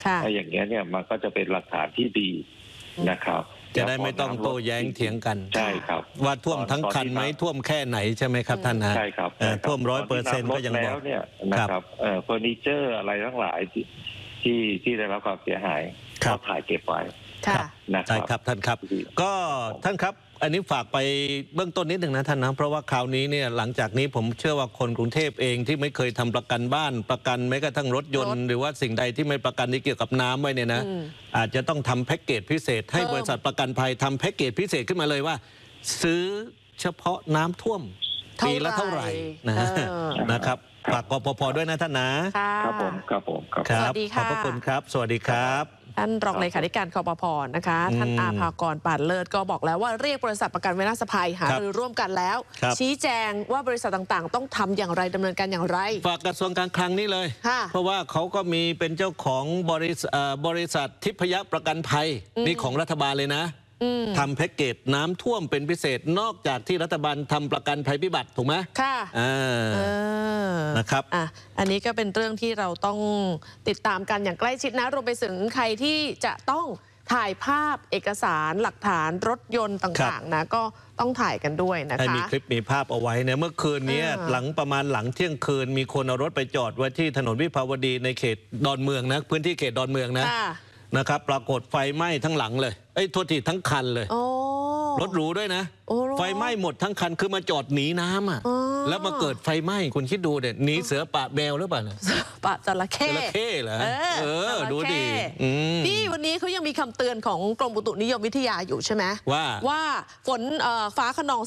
อย่างเงี้ยเนี่ยมันก็จะเป็นหลักฐานที่ดีนะครับจะได้ไม่ต้องโต้แย้งเถียงกันใช่ครับว่าท่วมทั้งคันไหมท่วมแค่ไหนใช่ไหมครับท่านนะใช่ครับท่วม100%ก็ยังบอกเนี่ยนะครับเฟอร์นิเจอร์อะไรทั้งหลายที่ได้รับความเสียหายก็ถ่ายเก็บไว้ใช่ครับท่านครับก็ท่านครับอันนี้ฝากไปเบื้องต้นนิดหนึ่งนะท่านนะเพราะว่าคราวนี้เนี่ยหลังจากนี้ผมเชื่อว่าคนกรุงเทพเองที่ไม่เคยทำประกันบ้านประกันแม้กระทั่งรถยนต์หรือว่าสิ่งใดที่ไม่ประกันที่เกี่ยวกับน้ำไว้เนี่ยนะอาจจะต้องทำแพ็กเกจพิเศษให้บริษัทประกันภัยทำแพ็กเกจพิเศษขึ้นมาเลยว่าซื้อเฉพาะน้ำท่วมปีละเท่าไหร่นะครับฝากกปภด้วยนะท่านนะครับผมครับสวัสดีครับขอบพระคุณครับสวัสดีครับท่านรองเลขาธิการคปภ.นะคะท่านอาภากร ปานเลิศก็บอกแล้วว่าเรียกบริษัทประกันวินาศภัยหารือร่วมกันแล้วชี้แจงว่าบริษัทต่างๆต้องทำอย่างไรดำเนินการอย่างไรฝากกระทรวงการคลังนี่เลยเพราะว่าเขาก็มีเป็นเจ้าของบริษัททิพยประกันภัยนี่ของรัฐบาลเลยนะทำแพ็กเกจน้ำท่วมเป็นพิเศษนอกจากที่รัฐบาลทำประกันภัยพิบัติถูกไหมค่ะนะครับอันนี้ก็เป็นเรื่องที่เราต้องติดตามกันอย่างใกล้ชิดนะรวมไปถึงใครที่จะต้องถ่ายภาพเอกสารหลักฐานรถยนต์ต่างๆนะก็ต้องถ่ายกันด้วยนะคะให้มีคลิปมีภาพเอาไว้เนี่ยเมื่อคืนนี้ประมาณหลังเที่ยงคืนมีคนเอารถไปจอดไว้ที่ถนนวิภาวดีในเขตดอนเมืองนะพื้นที่เขตดอนเมืองนะครับปรากฏไฟไหม้ทั้งหลังเลยโทษทีทั้งคันเลยรถหรูด้วยนะไฟไหม้หมดทั้งคันคือมาจอดหนีน้ำแล้วมาเกิดไฟไหม้คุณคิดดูเด็ดหนีเสือป่าแมวหรือเปล่าป่าจระเข้เหรอดูดินี่วันนี้เขายังมีคำเตือนของกรมอุตุนิยมวิทยาอยู่ใช่ไหมว่าฝนฟ้าคะนอง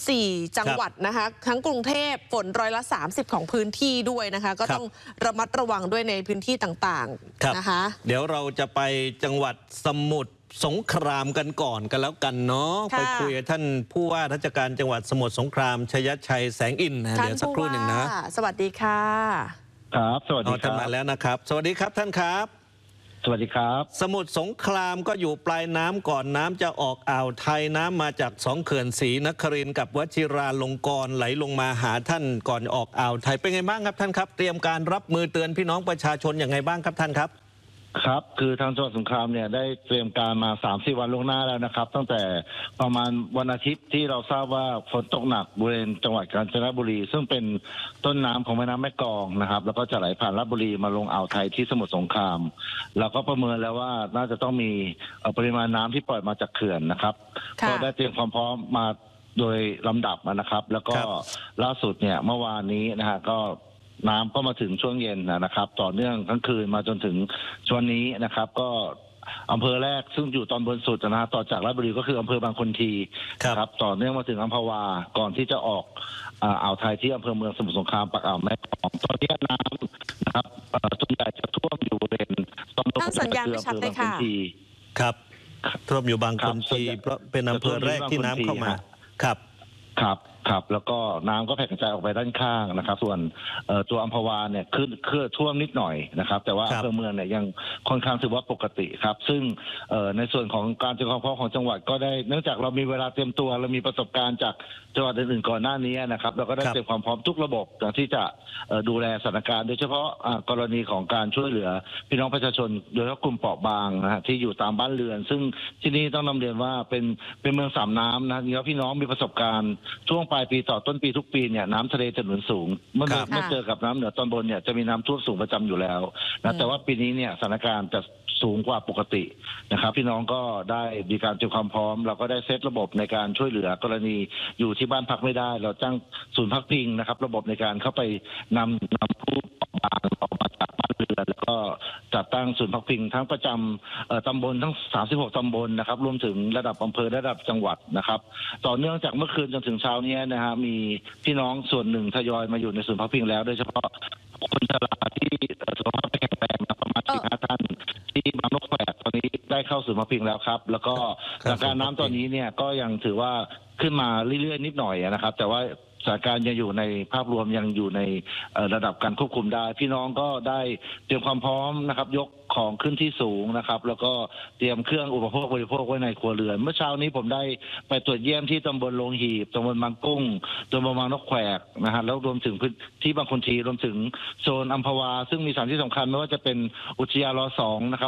34จังหวัดนะคะทั้งกรุงเทพฝน30%ของพื้นที่ด้วยนะคะก็ต้องระมัดระวังด้วยในพื้นที่ต่างๆนะคะเดี๋ยวเราจะไปจังหวัดสมุทรสงครามกันก่อนกันแล้วกันเนาะไปคุยกับท่านผู้ว่าราชการจังหวัดสมุทรสงครามชยชัยแสงอินนะเดี๋ยวสักครู่หนึ่งนะสวัสดีค่ะครับสวัสดีครับท่านมาแล้วนะครับสวัสดีครับท่านครับสวัสดีครับสมุทรสงครามก็อยู่ปลายน้ำก่อนน้ำจะออกอ่าวไทยน้ำมาจาก2เขื่อนศรีนครินทร์กับวชิราลงกรณ์ไหลลงมาหาท่านก่อนออกอ่าวไทยเป็นไงบ้างครับท่านครับเตรียมการรับมือเตือนพี่น้องประชาชนอย่างไงบ้างครับท่านครับครับคือทางจังหวัดสงขลาเนี่ยได้เตรียมการมา 3-4 วันล่วงหน้าแล้วนะครับตั้งแต่ประมาณวันอาทิตย์ที่เราทราบว่าฝนตกหนักบริเวณจังหวัดกาญจนบุรีซึ่งเป็นต้นน้ำของแม่น้ำแม่กลองนะครับแล้วก็จะไหลผ่านราชบุรีมาลงอ่าวไทยที่สมุทรสงครามเราก็ประเมินแล้วว่าน่าจะต้องมีปริมาณน้ำที่ปล่อยมาจากเขื่อนนะครับก็ได้เตรียมความพร้อมมาโดยลำดับนะครับแล้วก็ล่าสุดเนี่ยเมื่อวานนี้นะฮะก็น้ำก็มาถึงช่วงเย็นนะครับต่อเนื่องทั้งคืนมาจนถึงช่วงนี้นะครับก็อำเภอแรกซึ่งอยู่ตอนบนสุดนะฮะต่อจากราชบุรีก็คืออำเภอบางคนทีครับต่อเนื่องมาถึงอัมพวาก่อนที่จะออกอ่าวไทยที่อำเภอเมืองสมุทรสงครามปากอ่าวแม่กลองตอนนี้น้ำนะครับส่วนใหญ่จะท่วมอยู่บริเวณตำบลสัญญาณไม่ชัดเลยค่ะครับท่วมอยู่บางคนทีเพราะเป็นอำเภอแรกที่น้ำเข้ามาครับแล้วก็น้ำก็แผ่กระจายออกไปด้านข้างนะครับส่วนตัวอัมพวาเนี่ยขึ้นท่วมนิดหน่อยนะครับแต่ว่าอำเภอเมืองเนี่ยยังค่อนข้างถือว่าปกติครับซึ่งในส่วนของการเตรียมความพร้อมของจังหวัดก็ได้เนื่องจากเรามีเวลาเตรียมตัวเรามีประสบการณ์จากจังหวัดอื่นๆก่อนหน้านี้นะครับเราก็ได้เตรียมความพร้อมทุกระบบที่จะดูแลสถานการณ์โดยเฉพาะกรณีของการช่วยเหลือพี่น้องประชาชนโดยเฉพาะกลุ่มเปราะบางนะฮะที่อยู่ตามบ้านเรือนซึ่งที่นี่ต้องนำเรียนว่าเป็นเมืองสามน้ำนะแล้วพี่น้องมีประสบการณ์ช่วงปลายปีต่อต้นปีทุกปีเนี่ยน้ำทะเลจะหนุนสูงเมื่อเจอกับน้ำเหนือตอนบนเนี่ยจะมีน้ำท่วมสูงประจำอยู่แล้วนะแต่ว่าปีนี้เนี่ยสถานการณ์จะสูงกว่าปกตินะครับพี่น้องก็ได้มีการเตรียมความพร้อมเราก็ได้เซตระบบในการช่วยเหลือกรณีอยู่ที่บ้านพักไม่ได้เราจ้างศูนย์พักพิงนะครับระบบในการเข้าไปนำผู้เปราะบางออกมาจากบ้านเรือนแล้วก็จัดตั้งศูนย์พักพิงทั้งประจำตำบลทั้ง36ตำบลนะครับรวมถึงระดับอำเภอระดับจังหวัดนะครับต่อเนื่องจากเมื่อคืนจนถึงเช้านี้นะฮะมีพี่น้องส่วนหนึ่งทยอยมาอยู่ในศูนย์พักพิงแล้วโดยเฉพาะคนชราที่สุขภาพไม่แข็งแรงประมาณ15 ท่านที่บางนกแฝกตอนนี้ได้เข้าศูนย์พักพิงแล้วครับแล้วก็สถานการณ์น้ำตอนนี้เนี่ยก็ยังถือว่าขึ้นมาเรื่อยๆนิดหน่อยนะครับแต่ว่าสถานการณ์ยังอยู่ในภาพรวมยังอยู่ในระดับการควบคุมได้พี่น้องก็ได้เตรียมความพร้อมนะครับยกของขึ้นที่สูงนะครับแล้วก็เตรียมเครื่องอุปโภคบริโภคไว้ในครัวเรือนเมื่อเช้านี้ผมได้ไปตรวจเยี่ยมที่ตำบลโรงหีบตำบลบางกุ้งตำบลบางนกแขกนะฮะแล้วรวมถึงพื้นที่บางคนทีรวมถึงโซนอัมพวาซึ่งมีสถานที่สำคัญไม่ว่าจะเป็นอุทยานร.2 นะครับ